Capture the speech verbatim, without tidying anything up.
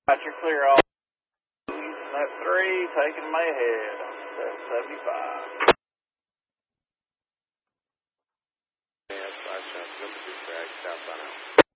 Got your clear off. That three, taking them ahead on seven seventy-five. Yeah, five shots, number two track, southbound out.